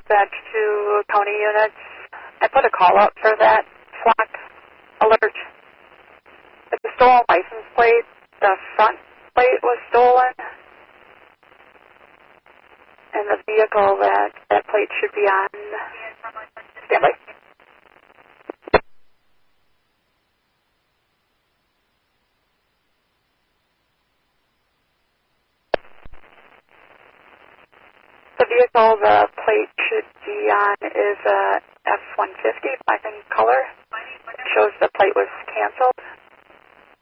dispatch to county units. I put a call up for that flock alert. It's a stolen license plate. The front plate was stolen. And the vehicle that plate should be on. Stand by. The vehicle the plate should be on is a F-150, black in color. It shows the plate was canceled.